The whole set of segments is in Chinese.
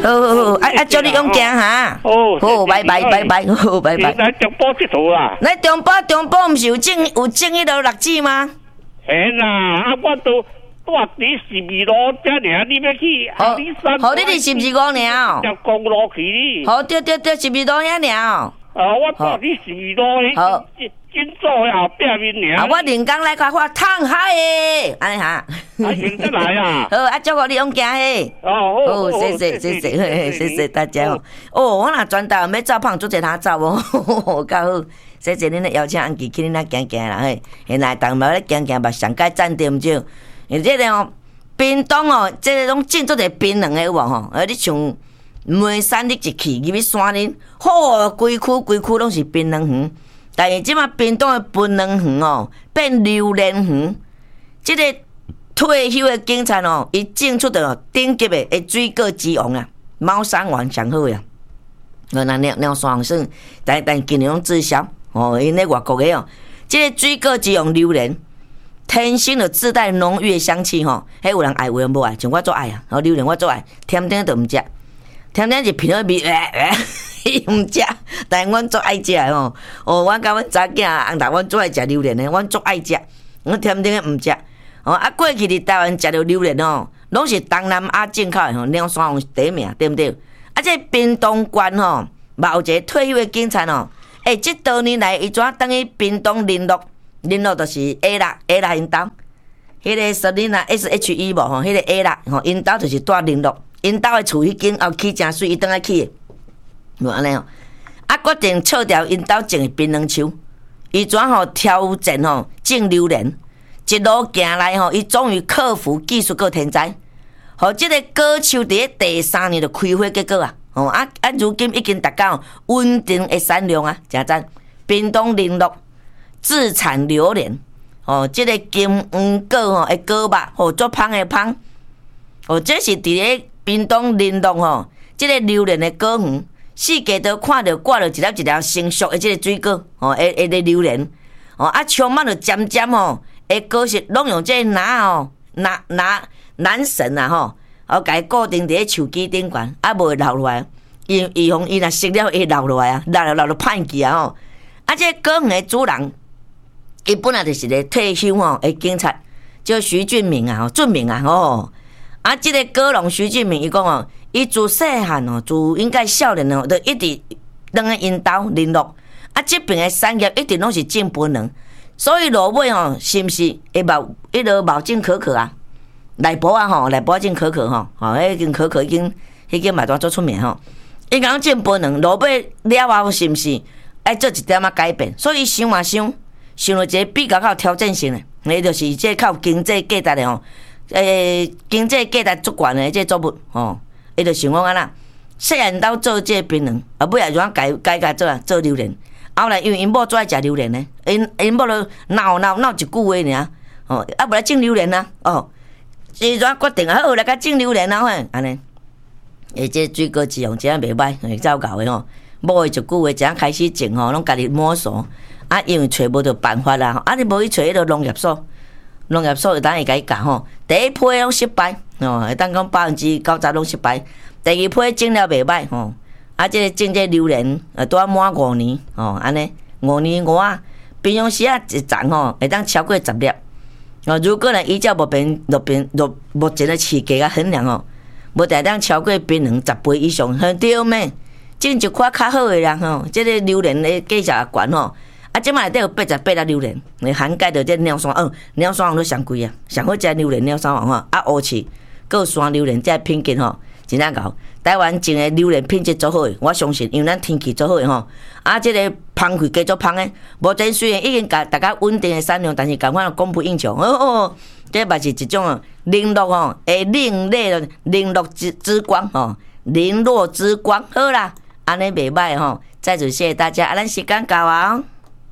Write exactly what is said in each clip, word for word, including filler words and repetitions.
好好好，啊啊，祝你勇行哈。 哦， 好，拜拜拜拜，好拜拜。 来中埔佚佗啦。 来中埔中埔毋是有种有种迄落六子吗？ 嘿啦，啊我都住伫十二路遮尔，你要去阿里山？ 好，你伫十二五尔。 条公路去。 好，对对对，十二路遐尔。 啊，我住伫十二路。好。今早后壁面尔。啊， 我连工来开发烫海诶，安尼哈。 啊，现在来啊。 好，啊，祝福你勇行嘿。 哦， 好，谢谢谢谢谢谢大家哦。哦，我若转达要走胖，做者他走哦，较好。谢谢恁的邀请，安琪去恁那行行啦嘿。现在当嘛咧行行嘛，上街站点少。而这个哦，冰冻哦，这个拢种做者槟榔的有无吼？而你像梅山你一去入去山林，好，规区规区拢是槟榔园。但是即马屏东的槟榔园哦，变榴莲园。即、这个退休的警察哦，伊种出的顶级的诶水果之王啊，猫山王上好呀。我那鸟鸟山算，但但今年拢滞销哦，因咧外国的哦，即、这个水果之王榴莲，天生就自带浓郁的香气吼。迄有人爱有人无爱，像我做爱啊，然后榴莲我做爱，甜甜都毋食，甜甜是鼻味味。伊毋食，但阮足爱食吼。哦，阮甲阮查囝翁大，阮足爱食榴莲的，阮足爱食。阮甜甜的毋食。哦，啊，过去伫台湾食着榴莲吼，拢是东南亚进口的吼，鸟山王第一名，对毋对？啊，这屏东县吼，嘛有一个退休的警察吼。诶、欸，即多年来，伊怎等于屏东林乐？林乐就是 A 啦 ，A 啦因兜，迄个十年啊 S H E 无吼，迄个 A 啦吼，因兜就是住林乐，因兜的厝迄间后起诚水，伊倒来起的。无安尼哦，啊，决定撤掉因兜种的槟榔树，伊怎吼挑战吼种榴莲，一路行来吼，伊终于克服技术个天灾，吼，即个果树伫第三年就开花结果啊，吼啊啊，如今已经达到稳定的产量啊，真赞！屏东林乐自产榴莲，吼，即个金黄果吼的果肉，吼足香的香，吼，这是伫咧屏东林乐吼，即个榴莲的果园。四界都看到挂着一粒一粒成熟的即个水果，哦，诶诶，榴莲，哦，啊，充满着尖尖吼，诶，果实拢用即个拿哦，拿拿男神啊吼，哦，甲伊固定伫咧树枝顶悬，啊，无会流落来，伊伊用伊若熟了会流落来啊，流流流落歹去啊吼，啊，即个果园的主人，伊本来就是个退休吼的警察，叫徐俊明啊，吼，俊明啊，吼，啊，即个果农徐俊明伊讲哦。伊自细汉哦，自应该少年哦，就一直踮咧因兜联络。啊，这边的产业一直拢是种槟榔，所以落尾哦，是毋是会冒迄落冒种可可啊？内埔啊吼，内埔种可可吼，吼，迄间可可已经已经嘛做出名吼。伊讲种槟榔，落尾了后是毋是爱做一点仔改变？所以想嘛想，想了一个比较较有挑战性的，迄就是这靠经济价值的吼，诶，经济价值足悬的这作物吼。伊就想讲安那，细汉兜做这个槟榔，后尾也怎改改改做啊做榴莲。后来因为因某最爱食榴莲呢，因因某就闹闹闹一句话尔，哦，啊无来种榴莲啊，哦，伊怎决定啊好来甲种榴莲啊嘿，安尼，诶，这水果之王真啊袂歹，会走搞的吼。某的一句话，怎开始种吼，拢家己摸索，啊，因为找无着办法啦，啊，你无去找迄个农业所。农业所当会甲伊教吼，第一批拢失败，吼，会当讲百分之九十拢失败。第二批种了袂歹，吼，啊，即个种这榴莲，呃，拄啊满五年，吼，安尼五年五啊，平常时啊一丛吼会当超过十粒。哦，如果呢依照目前路边路目前的市价啊衡量吼，无定当超过槟榔十倍以上，很对咩？种一块较好的人吼，即个榴莲的价值也悬吼。啊，即摆内底有八十八粒榴莲，你涵盖着这鸟山，嗯，鸟山王都上贵啊，上好食榴莲鸟山王吼，啊，乌市，搁山榴莲，这品质吼，真正高。台湾种的榴莲品质足好诶，我相信，因为咱天气足好诶吼，啊，这个芳气加足芳诶。目前虽然已经甲大家稳定诶产量，但是共款供不应求。哦哦，这嘛是一种哦，零落吼，诶，另类的零落之之光吼，零落之光，好啦，安尼袂歹吼。再次谢谢大家，啊，咱时间到啊。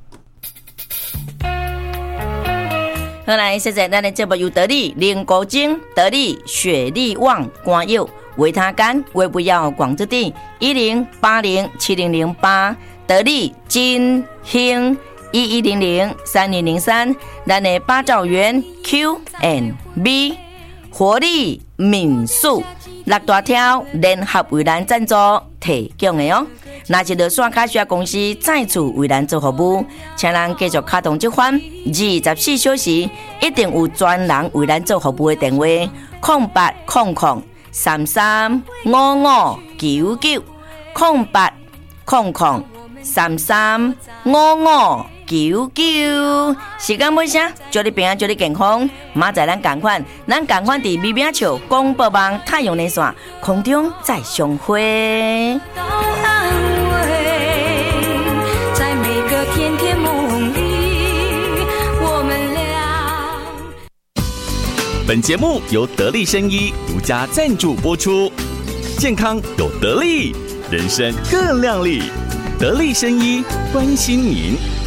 好来，谢谢咱的节目由得力、林国晶、得力、雪力旺、光佑、维他干、微不要、广之地一零八零七零零八，得力金兴一一零零三零零三，咱的八兆元 Q and B 活力敏速。 六大条联合为咱赞助提供的哦。那一落线卡需要公司再次为咱做服务，请咱继续卡通这款二十四小时一定有专人为咱做服务的电话：空八空空三三五五九九空八空空三三五五九九。时间尾声，祝你平安，祝你健康。明仔咱同款，咱同款伫咪咪笑广播网太阳连线空中再相会。 本节目由得力生医独家赞助播出，健康有得力，人生更亮丽。得力生医关心您。